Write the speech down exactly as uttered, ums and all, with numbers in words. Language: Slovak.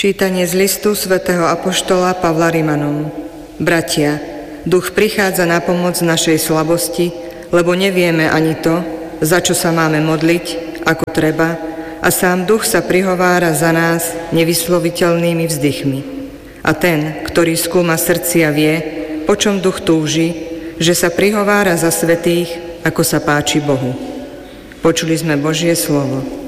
Čítanie z listu svätého apoštola Pavla Rimanom. Bratia, duch prichádza na pomoc našej slabosti, lebo nevieme ani to, za čo sa máme modliť, ako treba, a sám duch sa prihovára za nás nevysloviteľnými vzdychmi. A ten, ktorý skúma srdcia, vie, po čom duch túži, že sa prihovára za svätých, ako sa páči Bohu. Počuli sme Božie slovo.